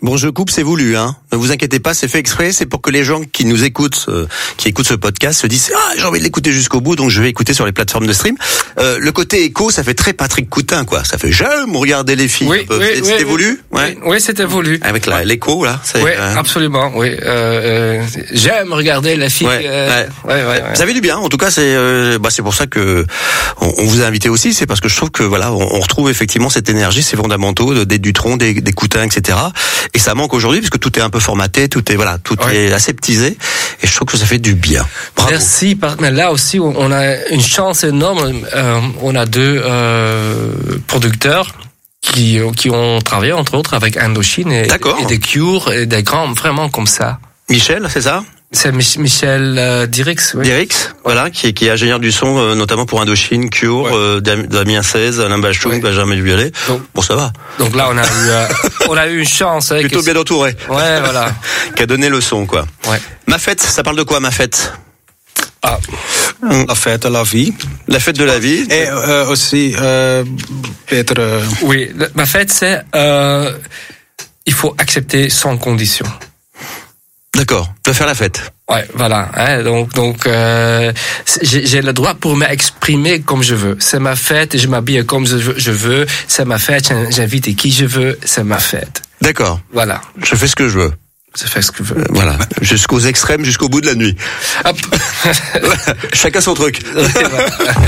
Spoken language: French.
Bon, je coupe, c'est voulu, hein. Ne vous inquiétez pas, c'est fait exprès, c'est pour que les gens qui nous écoutent, qui écoutent ce podcast se disent « j'ai envie de l'écouter jusqu'au bout, donc je vais écouter sur les plateformes de stream ». Le côté écho, ça fait très Patrick Coutin, quoi. Ça fait « j'aime regarder les filles ». Oui, c'était voulu? Oui, c'était voulu. Avec l'écho, là. Oui, absolument, oui. J'aime regarder les filles. Ouais. Ça fait du bien, en tout cas, c'est pour ça que on vous a invité aussi, c'est parce que je trouve que voilà, on retrouve effectivement cette énergie, ces fondamentaux des Dutronc, des Coutin, etc. Et ça manque aujourd'hui parce que tout est un peu formaté, tout est aseptisé, et je trouve que ça fait du bien. Bravo. Merci. Mais là aussi, on a une chance énorme. On a deux producteurs qui ont travaillé entre autres avec Indochine et des Cure et des grands vraiment comme ça. Michel, c'est ça? C'est Michel Dirix, oui. Dirix, voilà, qui est ingénieur du son, notamment pour Indochine, Cure, Damien 16, Alain Bachung, Benjamin Violet. Bon, ça va. Donc là, on a eu une chance. Plutôt bien entouré. Ouais, voilà. Qui a donné le son, quoi. Ouais. Ma fête, ça parle de quoi, ma fête? La fête de la vie. La fête de la vie. Et aussi, peut-être... Oui, ma fête, c'est... il faut accepter sans condition. D'accord, tu vas faire la fête. Ouais, voilà. Donc, j'ai le droit pour m'exprimer comme je veux. C'est ma fête, je m'habille comme je veux. C'est ma fête, j'invite qui je veux. C'est ma fête. D'accord. Voilà. Je fais ce que je veux. Je fais ce que je veux. Voilà. Jusqu'aux extrêmes, jusqu'au bout de la nuit. Hop. Chacun son truc.